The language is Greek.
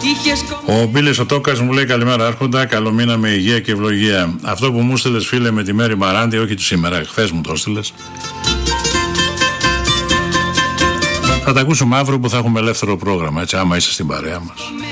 Ο Μπίλης ο Τόκας μου λέει καλημέρα Άρχοντα, καλό μήνα με υγεία και ευλογία. Αυτό που μου στείλες φίλε με τη Μέρη Μαράντη, όχι του σήμερα, χθες μου το στείλες. Θα τα ακούσουμε αύριο που θα έχουμε ελεύθερο πρόγραμμα, έτσι, άμα είσαι στην παρέα μας.